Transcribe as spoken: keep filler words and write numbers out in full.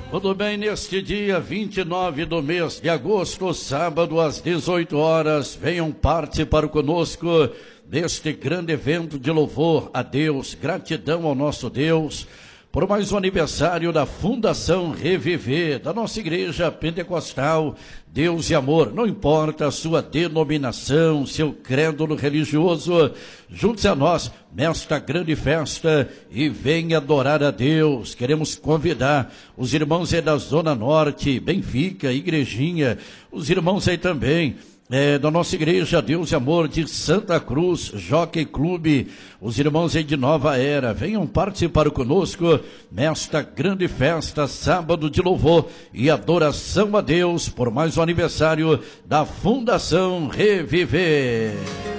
Tudo bem, neste dia vinte e nove do mês de agosto, sábado às dezoito horas, venham participar conosco deste grande evento de louvor a Deus, gratidão ao nosso Deus, por mais um aniversário da Fundação Reviver, da nossa igreja pentecostal, Deus e Amor. Não importa a sua denominação, seu credo religioso, junte-se a nós nesta grande festa e venha adorar a Deus. Queremos convidar os irmãos aí da Zona Norte, Benfica, Igrejinha, os irmãos aí também É, da nossa igreja Deus e Amor de Santa Cruz, Jockey Clube, os irmãos aí de Nova Era, venham participar conosco nesta grande festa, sábado de louvor e adoração a Deus por mais um aniversário da Fundação Reviver.